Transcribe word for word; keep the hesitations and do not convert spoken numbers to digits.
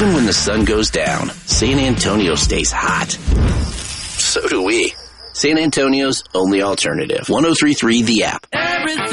Even when the sun goes down, San Antonio stays hot. So do we. San Antonio's only alternative. one oh three point three The App. Everything